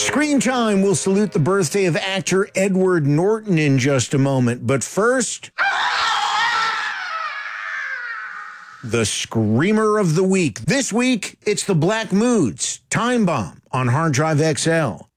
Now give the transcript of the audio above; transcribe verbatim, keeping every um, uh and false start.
Screen Time will salute the birthday of actor Edward Norton in just a moment. But first, the Screamer of the Week. This week, it's the Black Moods, Time Bomb on Hard Drive X L.